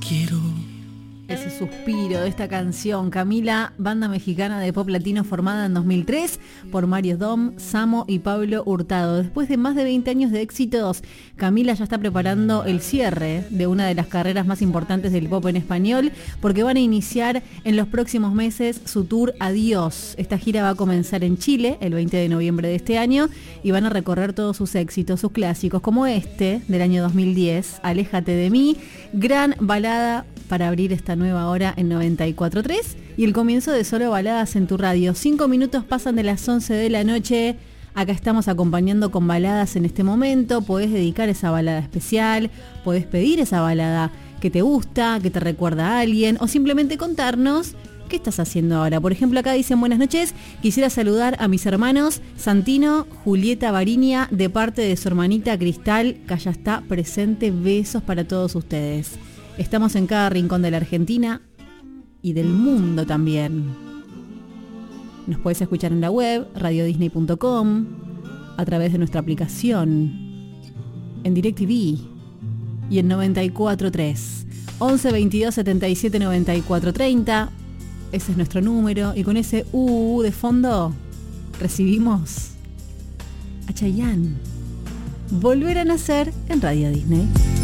quiero. Ese suspiro de esta canción, Camila, banda mexicana de pop latino formada en 2003 por Mario Dom, Samo y Pablo Hurtado. Después de más de 20 años de éxitos, Camila ya está preparando el cierre de una de las carreras más importantes del pop en español, porque van a iniciar en los próximos meses su tour Adiós. Esta gira va a comenzar en Chile el 20 de noviembre de este año y van a recorrer todos sus éxitos, sus clásicos, como este del año 2010, Aléjate de mí, gran balada para abrir esta nueva hora en 94.3 y el comienzo de Solo Baladas en tu radio. 5 minutos pasan de las 11 de la noche. Acá estamos acompañando con baladas en este momento. Podés dedicar esa balada especial, podés pedir esa balada que te gusta, que te recuerda a alguien, o simplemente contarnos qué estás haciendo ahora. Por ejemplo, acá dicen: buenas noches, quisiera saludar a mis hermanos Santino, Julieta Bariña, de parte de su hermanita Cristal, que allá está presente. Besos para todos ustedes. Estamos en cada rincón de la Argentina y del mundo también. Nos puedes escuchar en la web, radiodisney.com, a través de nuestra aplicación, en DirecTV y en 94.3. 11 22 77 94 30. Ese es nuestro número. Y con ese de fondo recibimos a Chayanne. Volver a nacer en Radio Disney.